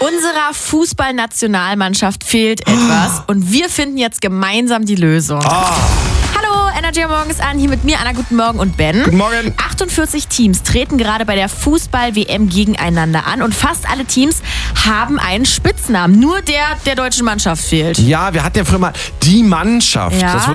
Unserer Fußballnationalmannschaft fehlt etwas und wir finden jetzt gemeinsam die Lösung. Hallo, Energy Morgen ist an, hier mit mir, Anna, guten Morgen und Ben. Guten Morgen. 48 Teams treten gerade bei der Fußball-WM gegeneinander an und fast alle Teams haben einen Spitznamen. Nur der deutschen Mannschaft fehlt. Ja, wir hatten ja früher mal die Mannschaft. Ja. Das